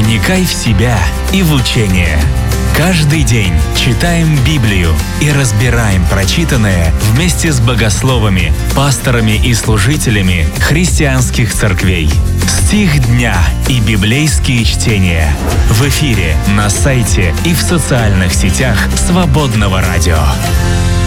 Вникай в себя и в учение. Каждый день читаем Библию и разбираем прочитанное вместе с богословами, пасторами и служителями христианских церквей. Стих дня и библейские чтения. В эфире, на сайте и в социальных сетях Свободного радио.